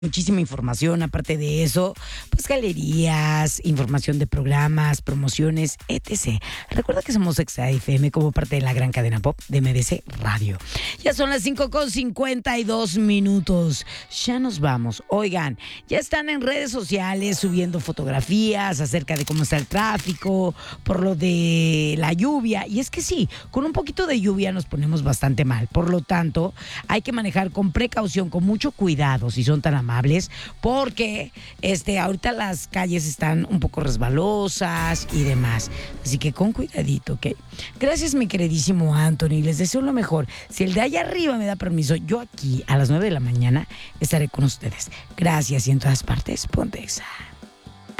Muchísima información, aparte de eso, pues galerías, información de programas, promociones, etc. Recuerda que somos Exa FM como parte de la gran cadena pop de MBC Radio. Ya son las 5:52. Ya nos vamos. Oigan, ya están en redes sociales subiendo fotografías acerca de cómo está el tráfico, por lo de la lluvia. Y es que sí, con un poquito de lluvia nos ponemos bastante mal. Por lo tanto, hay que manejar con precaución, con mucho cuidado, si son tan amables, porque ahorita las calles están un poco resbalosas y demás. Así que con cuidadito, ¿ok? Gracias, mi queridísimo Anthony. Les deseo lo mejor. Si el de allá arriba me da permiso, yo aquí a las 9 de la mañana estaré con ustedes. Gracias y en todas partes, ponte Exa.